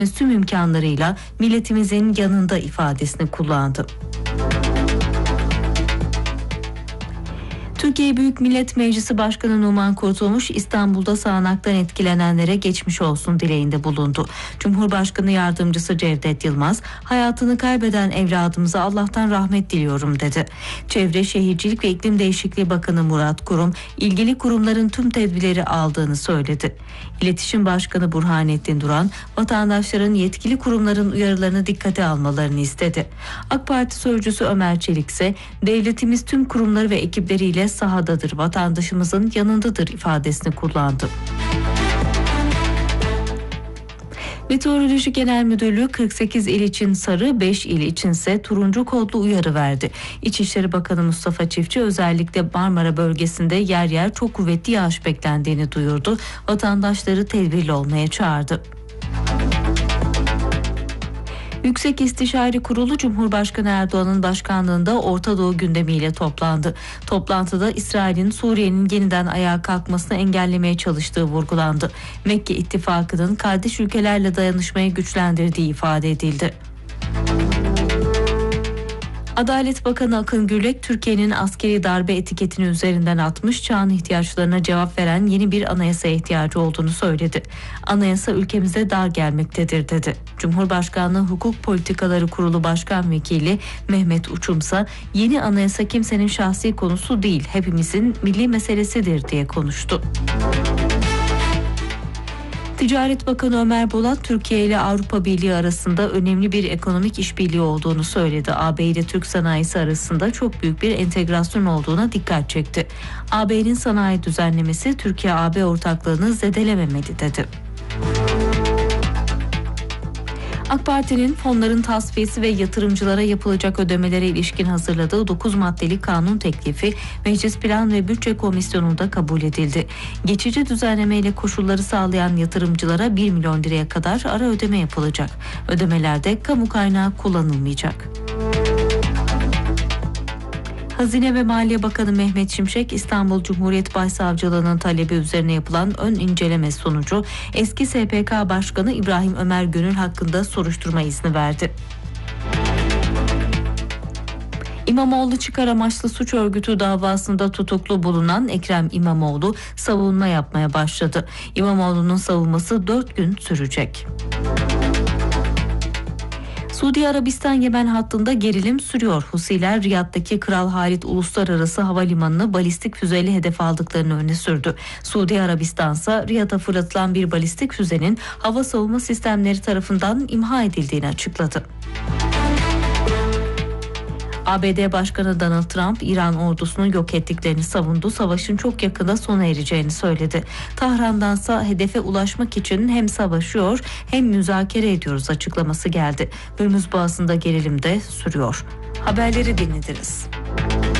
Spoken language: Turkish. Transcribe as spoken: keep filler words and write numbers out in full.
tüm imkanlarıyla milletimizin yanında ifadesini kullandı. Türkiye Büyük Millet Meclisi Başkanı Numan Kurtulmuş, İstanbul'da sağanaktan etkilenenlere geçmiş olsun dileğinde bulundu. Cumhurbaşkanı Yardımcısı Cevdet Yılmaz, hayatını kaybeden evladımıza Allah'tan rahmet diliyorum dedi. Çevre, Şehircilik ve İklim Değişikliği Bakanı Murat Kurum, ilgili kurumların tüm tedbirleri aldığını söyledi. İletişim Başkanı Burhanettin Duran, vatandaşların yetkili kurumların uyarılarını dikkate almalarını istedi. AK Parti Sözcüsü Ömer Çelik ise, devletimiz tüm kurumları ve ekipleriyle sahadadır, vatandaşımızın yanındadır ifadesini kullandı. Meteoroloji Genel Müdürlüğü kırk sekiz il için sarı, beş il içinse turuncu kodlu uyarı verdi. İçişleri Bakanı Mustafa Çiftçi özellikle Marmara bölgesinde yer yer çok kuvvetli yağış beklendiğini duyurdu. Vatandaşları tedbirli olmaya çağırdı. Yüksek İstişare Kurulu Cumhurbaşkanı Erdoğan'ın başkanlığında Orta Doğu gündemiyle toplandı. Toplantıda İsrail'in Suriye'nin yeniden ayağa kalkmasını engellemeye çalıştığı vurgulandı. Mekke İttifakı'nın kardeş ülkelerle dayanışmayı güçlendirdiği ifade edildi. Adalet Bakanı Akın Gürlek, Türkiye'nin askeri darbe etiketini üzerinden atmış, çağın ihtiyaçlarına cevap veren yeni bir anayasaya ihtiyacı olduğunu söyledi. Anayasa ülkemize dar gelmektedir dedi. Cumhurbaşkanlığı Hukuk Politikaları Kurulu Başkan Vekili Mehmet Uçumsa, yeni anayasa kimsenin şahsi konusu değil, hepimizin milli meselesidir diye konuştu. Ticaret Bakanı Ömer Bolat, Türkiye ile Avrupa Birliği arasında önemli bir ekonomik işbirliği olduğunu söyledi. A B ile Türk sanayisi arasında çok büyük bir entegrasyon olduğuna dikkat çekti. A B'nin sanayi düzenlemesi Türkiye-A B ortaklığını zedelememeli dedi. AK Parti'nin fonların tasfiyesi ve yatırımcılara yapılacak ödemelere ilişkin hazırladığı dokuz maddelik kanun teklifi Meclis Plan ve Bütçe Komisyonu'nda kabul edildi. Geçici düzenlemeyle koşulları sağlayan yatırımcılara bir milyon liraya kadar ara ödeme yapılacak. Ödemelerde kamu kaynağı kullanılmayacak. Hazine ve Maliye Bakanı Mehmet Şimşek, İstanbul Cumhuriyet Başsavcılığı'nın talebi üzerine yapılan ön inceleme sonucu eski S P K Başkanı İbrahim Ömer Gönül hakkında soruşturma izni verdi. İmamoğlu çıkar amaçlı suç örgütü davasında tutuklu bulunan Ekrem İmamoğlu savunma yapmaya başladı. İmamoğlu'nun savunması dört gün sürecek. Suudi Arabistan-Yemen hattında gerilim sürüyor. Husiler Riyad'daki Kral Halid Uluslararası Havalimanı'nı balistik füzeyle hedef aldıklarını öne sürdü. Suudi Arabistan ise Riyad'a fırlatılan bir balistik füzenin hava savunma sistemleri tarafından imha edildiğini açıkladı. A B D Başkanı Donald Trump, İran ordusunu yok ettiklerini savundu. Savaşın çok yakında sona ereceğini söyledi. Tahran'dansa hedefe ulaşmak için hem savaşıyor hem müzakere ediyoruz açıklaması geldi. Hürmüz Boğazı'nda gerilim de sürüyor. Haberleri dinlediniz.